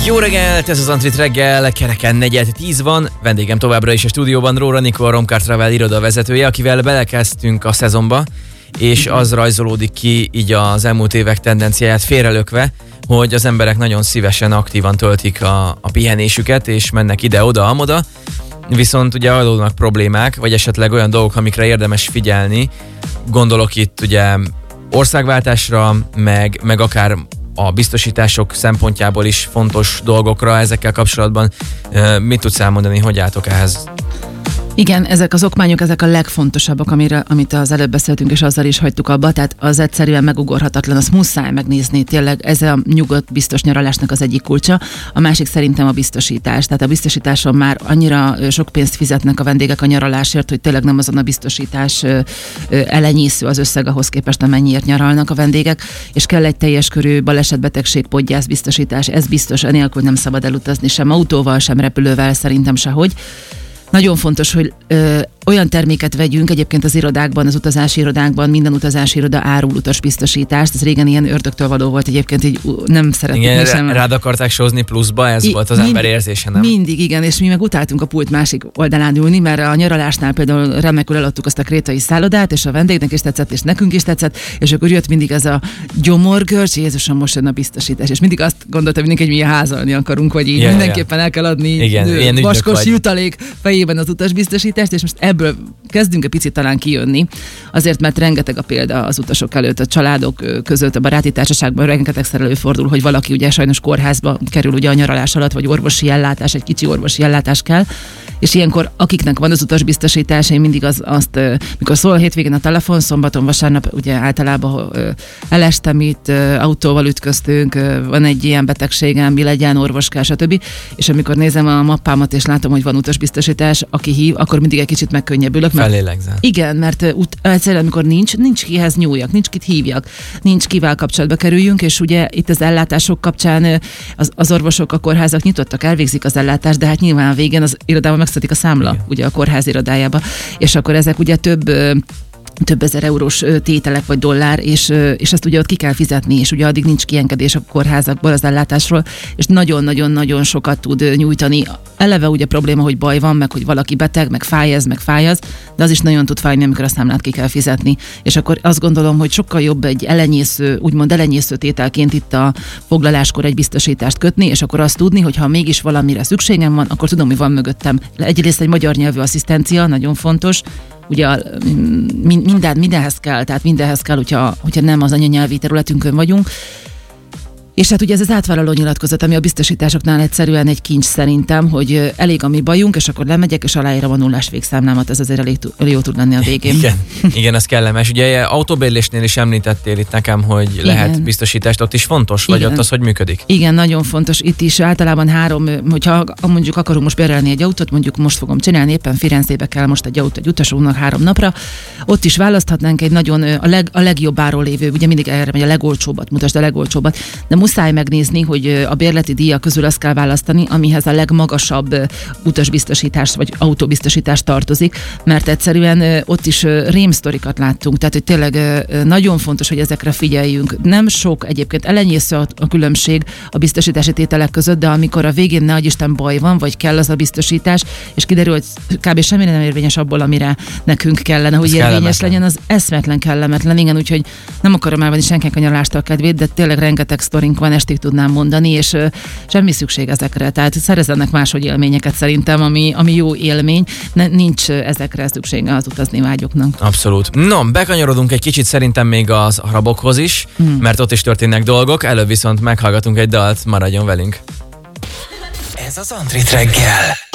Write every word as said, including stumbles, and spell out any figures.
Jó reggelt, ez az Antrit reggel, kereken negyed tíz van, vendégem továbbra is a stúdióban Róra Nikó, a Romcar Travel irodavezetője, akivel belekezdtünk a szezonba, és az rajzolódik ki így az elmúlt évek tendenciáját félrelökve, hogy az emberek nagyon szívesen, aktívan töltik a, a pihenésüket, és mennek ide-oda, amoda, viszont ugye adódnak problémák, vagy esetleg olyan dolgok, amikre érdemes figyelni. Gondolok itt ugye országváltásra, meg, meg akár a biztosítások szempontjából is fontos dolgokra ezekkel kapcsolatban. Mit tudsz elmondani, hogy álltok ehhez? Igen, ezek az okmányok, ezek a legfontosabbak, amire, amit az előbb beszéltünk, és azzal is hagytuk abba, tehát az egyszerűen megugorhatatlan, azt muszáj megnézni, tényleg ez a nyugodt, biztos nyaralásnak az egyik kulcsa, a másik szerintem a biztosítás, tehát a biztosításon már annyira sok pénzt fizetnek a vendégek a nyaralásért, hogy tényleg nem azon a biztosítás elenyésző az összeg ahhoz képest, amennyiért nyaralnak a vendégek, és kell egy teljes körű balesetbetegség, podgyász biztosítás, ez biztos, enélkül nem szabad elutazni sem autóval, sem repülővel, szerintem sehogy. Nagyon fontos, hogy ö, olyan terméket vegyünk, egyébként az irodákban, az utazási irodákban, minden utazási iroda árul utasbiztosítást, ez régen ilyen ördögtől való volt, egyébként így nem szeretnék. Igen, sem. Rád akarták sózni pluszba, ez I, volt az mind, ember érzése, nem? Mindig, igen, és mi meg utáltunk a pult másik oldalán ülni, mert a nyaralásnál például remekül eladtuk azt a krétai szállodát, és a vendégnek is tetszett, és nekünk is tetszett, és akkor jött mindig ez a gyomorgörcs, Jézusom, most jön a biztosítás, és mindig azt gondoltam mindenki, hogy mi házalni akarunk, vagy így yeah, mindenképpen yeah. el kell adni igen, vaskos jutalék fejében az utasbiztosítást, és most ebből kezdünk egy picit talán kijönni, azért, mert rengeteg a példa az utasok előtt, a családok között, a baráti társaságban rengetegszer előfordul, hogy valaki ugye sajnos kórházba kerül ugye a nyaralás alatt, vagy orvosi ellátás, egy kicsi orvosi ellátás kell, és ilyenkor akiknek van az utasbiztosítás, én mindig az, azt, mikor szól hétvégén a telefon, szombaton, vasárnap ugye általában elestem itt, autóval ütköztünk, van egy ilyen betegségem, mi legyen, orvoskás, stb. És amikor nézem a mappámat, és látom, hogy van utasbiztosítás, aki hív, akkor mindig egy kicsit megkönnyebbülök. Felélegzel. Igen, mert ut- egyszerűen, amikor nincs, nincs kihez nyúljak, nincs kit hívjak, nincs kivel kapcsolatba kerüljünk, és ugye itt az ellátások kapcsán az, az orvosok, a kórházak nyitottak, elvégzik az ellátást, de hát nyilván a végén az irodában megszedik a számla, igen. ugye a kórház irodájába, és akkor ezek ugye több több ezer eurós tételek vagy dollár, és, és ezt ugye ott ki kell fizetni, és ugye addig nincs kiengedés a kórházakból az ellátásról, és nagyon-nagyon-nagyon sokat tud nyújtani. Eleve ugye probléma, hogy baj van, meg hogy valaki beteg, meg fáj ez, meg fáj az, de az is nagyon tud fájni, amikor a számlát ki kell fizetni. És akkor azt gondolom, hogy sokkal jobb egy elenyésző, úgymond elenyésző tételként itt a foglaláskor egy biztosítást kötni, és akkor azt tudni, hogy ha mégis valamire szükségem van, akkor tudom, hogy van mögöttem. Egyrészt egy magyar nyelvű asszisztencia, nagyon fontos, ugye minden, mindenhez kell, tehát mindenhez kell, hogyha, hogyha nem az anyanyelvi területünkön vagyunk. És hát ugye ez az átvállaló nyilatkozat, ami a biztosításoknál egyszerűen egy kincs szerintem, hogy elég a mi bajunk, és akkor lemegyek, és aláírom a nullás végszámlámat, ez azért elég, elég jó tud lenni a végén. Igen, igen, ez kellemes. Ugye autóbérlésnél is említettél itt nekem, hogy igen. lehet biztosítást, ott is fontos, vagy igen. ott az, hogy működik? Igen, nagyon fontos. Itt is általában három, hogyha mondjuk akarunk most bérelni egy autót, mondjuk most fogom csinálni, éppen Firenzébe kell most egy autó egy utasunknak három napra, ott is választhatnánk egy nagyon, a, leg, a legjobb áron lévő, ugye mindig erre megy a legolcsóbbat, mutasd a legolcsóbbat, de muszáj megnézni, hogy a bérleti díjak közül azt kell választani, amihez a legmagasabb utasbiztosítás vagy autóbiztosítás tartozik, mert egyszerűen ott is rémsztorikat láttunk, tehát hogy tényleg nagyon fontos, hogy ezekre figyeljünk. Nem sok, egyébként elenyésző a különbség a biztosítási tételek között, de amikor a végén ne adj Isten baj van, vagy kell az a biztosítás, és kiderül, hogy kb. Semmire nem érvényes abból, amire nekünk kellene, hogy ez érvényes kellemetlen. Legyen, az eszmetlen kellemetlen. Igen, úgyhogy nem akarom elvenni senkinek a nyaralástól a kedvét, de tényleg rengeteg sztorink van, estig tudnám mondani, és uh, semmi szükség ezekre. Tehát szerezzenek máshogy élményeket szerintem, ami, ami jó élmény. Ne, nincs ezekre szüksége az utazni vágyoknak. Abszolút. No, bekanyarodunk egy kicsit szerintem még az arabokhoz is, hmm. mert ott is történnek dolgok, előbb viszont meghallgatunk egy dalt, maradjon velünk. Ez az Antrit reggel.